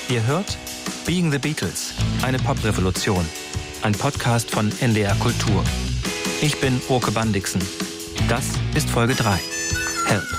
Ihr hört Being the Beatles, eine Poprevolution. Ein Podcast von NDR Kultur. Ich bin Oke Bandixen. Das ist Folge 3. Help!